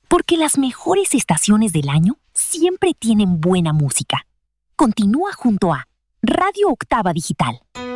Porque las mejores estaciones del año siempre tienen buena música. Continúa junto a Radio Octava Digital.